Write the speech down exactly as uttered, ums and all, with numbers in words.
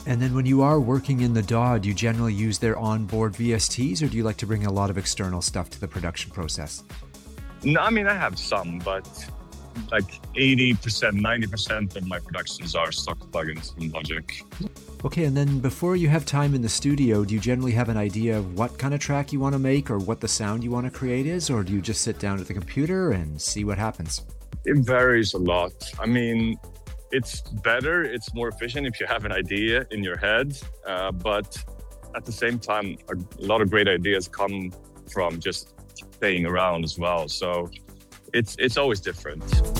And then when you are working in the D A W, do you generally use their onboard V S Ts, or do you like to bring a lot of external stuff to the production process? No, I mean, I have some, but like eighty percent, ninety percent of my productions are stock plugins from Logic. Okay, and then before you have time in the studio, do you generally have an idea of what kind of track you want to make or what the sound you want to create is, or do you just sit down at the computer and see what happens? It varies a lot. I mean, it's better, it's more efficient if you have an idea in your head, uh, but at the same time, a lot of great ideas come from just playing around as well. So it's it's always different.